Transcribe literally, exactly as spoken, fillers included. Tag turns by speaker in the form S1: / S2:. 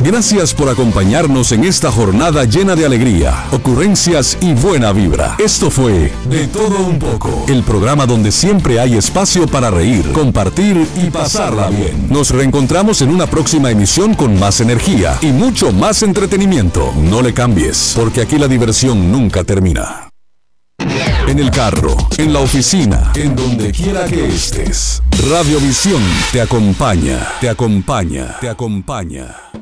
S1: Gracias por acompañarnos en esta jornada llena de alegría, ocurrencias y buena vibra. Esto fue De Todo Un Poco, el programa donde siempre hay espacio para reír, compartir y pasarla bien. Nos reencontramos en una próxima emisión con más energía y mucho más entretenimiento. No le cambies, porque aquí la diversión nunca termina. En el carro, en la oficina, en donde quiera que estés, Radiovisión te acompaña, te acompaña, te acompaña.